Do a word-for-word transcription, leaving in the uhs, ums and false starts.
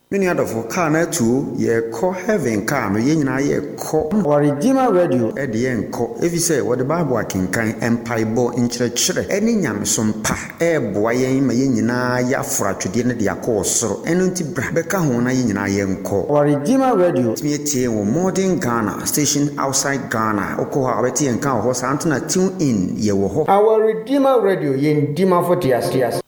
Many other for car na two ye call heaven car no ye nyina ye call our Redeemer Radio e de ye nko efi say what the Bible akenkan empaibo nkyerɛkyerɛ ɛne nyamesom pa e boa yen ma ye nyina ya afratwede ne de akɔ soro ɛno nti bra bɛka ho na ye nyina ye nko our Redeemer Radio me tie wo modern Ghana station outside Ghana okɔ ha obeti enka ho sa antena tune in ye wo ho our Redeemer Radio ye ndima for tias tias